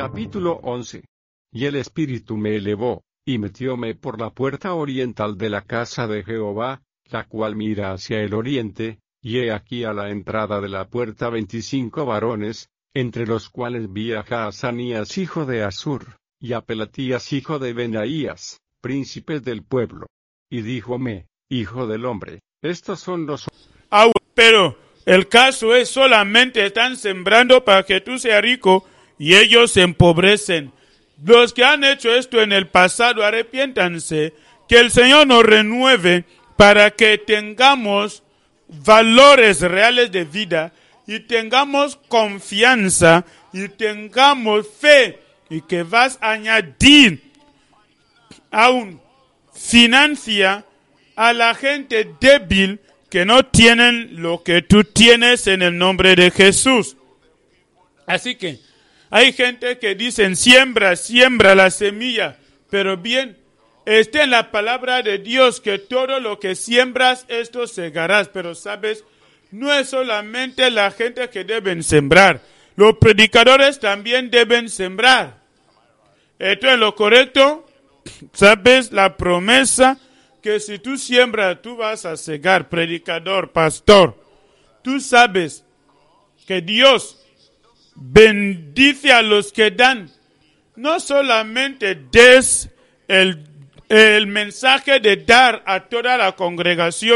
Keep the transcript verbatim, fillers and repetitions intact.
Capítulo once. Y el Espíritu me elevó, y metióme por la puerta oriental de la casa de Jehová, la cual mira hacia el oriente, y he aquí a la entrada de la puerta veinticinco varones, entre los cuales vi a Jaazanías hijo de Azur, y a Pelatías hijo de Benaías, príncipes del pueblo. Y díjome, hijo del hombre, estos son los... Ah, pero el caso es solamente están sembrando para que tú seas rico y ellos se empobrecen. Los que han hecho esto en el pasado, arrepiéntanse, que el Señor nos renueve para que tengamos valores reales de vida y tengamos confianza y tengamos fe y que vas a añadir aún financia a la gente débil que no tienen lo que tú tienes en el nombre de Jesús. Así que hay gente que dicen siembra, siembra la semilla, pero bien, está en la palabra de Dios que todo lo que siembras, esto segarás. Pero sabes, no es solamente la gente que deben sembrar, los predicadores también deben sembrar. ¿Esto es lo correcto? ¿Sabes la promesa? Que si tú siembras, tú vas a segar, predicador, pastor. Tú sabes que Dios bendice a los que dan. No solamente des el, el mensaje de dar a toda la congregación,